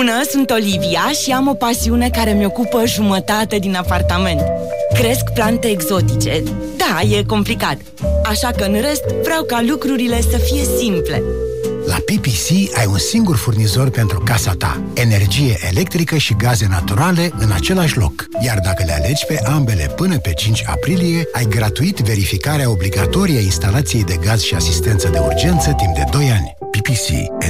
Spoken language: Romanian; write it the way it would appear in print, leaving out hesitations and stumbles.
Bună, sunt Olivia și am o pasiune care mi-ocupă jumătate din apartament. Cresc plante exotice. Da, e complicat. Așa că în rest vreau ca lucrurile să fie simple. La PPC ai un singur furnizor pentru casa ta. Energie electrică și gaze naturale în același loc. Iar dacă le alegi pe ambele până pe 5 aprilie, ai gratuit verificarea obligatorie a instalației de gaz și asistență de urgență timp de 2 ani. PPC.